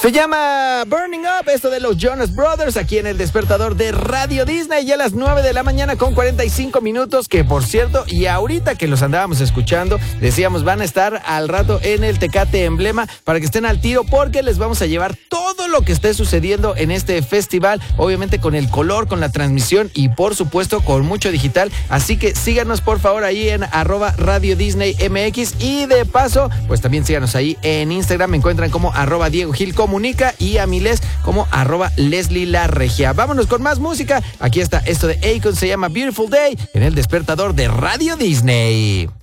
Se llama Burning Up, esto de los Jonas Brothers, aquí en el despertador de Radio Disney, ya a las 9 de la mañana con 45 minutos, que por cierto, y ahorita que los andábamos escuchando, decíamos, van a estar al rato en el Tecate Emblema para que estén al tiro, porque les vamos a llevar todo lo que esté sucediendo en este festival, obviamente con el color, con la transmisión y por supuesto con mucho digital, así que síganos por favor ahí en @RadioDisneyMX y de paso, pues también síganos ahí en Instagram, me encuentran como @DiegoGilComunica y a Miles como @LeslieLaRegia. Vámonos con más música. Aquí está esto de Akon, se llama Beautiful Day en el despertador de Radio Disney.